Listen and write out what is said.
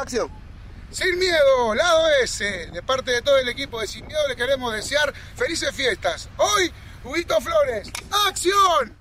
Acción. Sin Miedo, lado S, de parte de todo el equipo de Sin Miedo le queremos desear felices fiestas. Hoy, Huguito Flores, ¡acción!